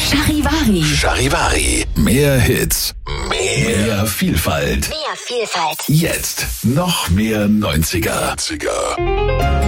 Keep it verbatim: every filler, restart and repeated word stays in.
Charivari. Charivari. Mehr Hits. Mehr, mehr Vielfalt. Mehr Vielfalt. Jetzt noch mehr neunziger.